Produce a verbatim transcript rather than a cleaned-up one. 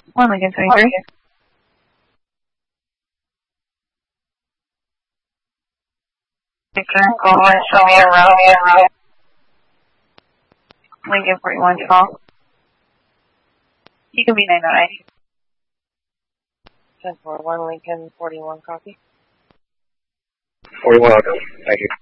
One Lincoln twenty-three. Victor, go ahead, show me around. Lincoln forty-one, call. You can be nine oh eight. ten four one Lincoln forty-one, copy. forty-one, okay. Thank you.